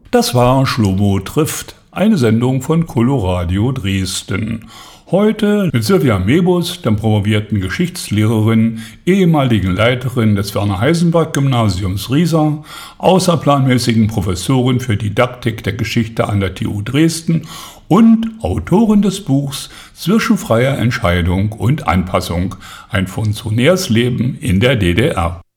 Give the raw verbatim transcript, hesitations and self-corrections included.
Das war Schlomo trifft, eine Sendung von Coloradio Dresden. Heute mit Silvia Mebus, der promovierten Geschichtslehrerin, ehemaligen Leiterin des Werner-Heisenberg-Gymnasiums Riesa, außerplanmäßigen Professorin für Didaktik der Geschichte an der T U Dresden und Autorin des Buchs Zwischen freier Entscheidung und Anpassung, ein Funktionärsleben in der D D R.